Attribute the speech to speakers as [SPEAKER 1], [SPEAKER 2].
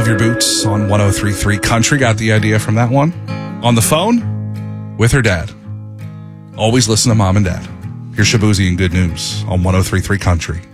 [SPEAKER 1] of your boots on 103.3 Country. Got the idea from that one. On the phone with her dad. Always listen to mom and dad. Here's Shabuzi and Good News on 103.3 Country.